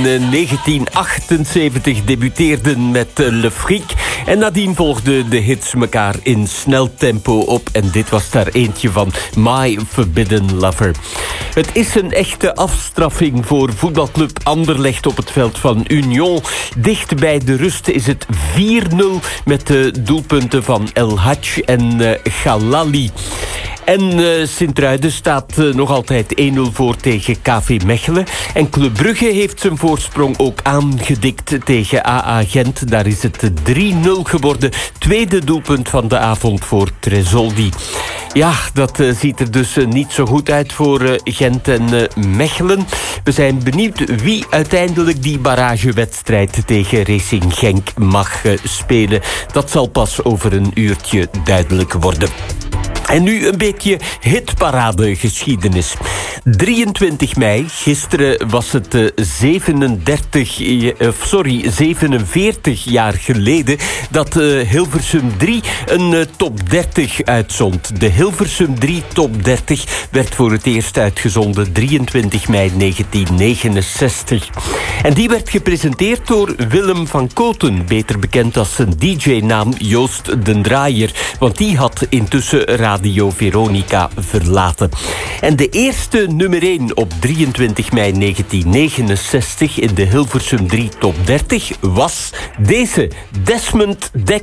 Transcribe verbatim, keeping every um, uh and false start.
negentien achtenzeventig debuteerden met Le Fric. En nadien volgden de hits elkaar in snel tempo op. En dit was daar eentje van, My Forbidden Lover. Het is een echte afstraffing voor voetbalclub Anderlecht op het veld van Union. Dicht bij de rust is het vier nul met de doelpunten van El Hadj en uh, Galali. En uh, Sint-Truiden staat uh, nog altijd één nul voor tegen K V Mechelen. En Club Brugge heeft zijn voorsprong ook aangedikt tegen A A Gent. Daar is het drie nul geworden. Tweede doelpunt van de avond voor Tresoldi. Ja, dat uh, ziet er dus uh, niet zo goed uit voor uh, Gent en uh, Mechelen. We zijn benieuwd wie uiteindelijk die barragewedstrijd tegen Racing Genk mag uh, spelen. Dat zal pas over een uurtje duidelijk worden. En nu een beetje hitparadegeschiedenis. drieëntwintig mei, gisteren was het uh, zevenendertig, uh, sorry, zevenenveertig jaar geleden dat uh, Hilversum drie een uh, top dertig uitzond. De Hilversum drie top dertig werd voor het eerst uitgezonden drieëntwintig mei negentien negenenzestig. En die werd gepresenteerd door Willem van Koten, beter bekend als zijn D J-naam Joost den Draaier, want die had intussen Radio Veronica verlaten. En de eerste nummer één op drieëntwintig mei negentien negenenzestig in de Hilversum drie top dertig was deze, Desmond Dekker.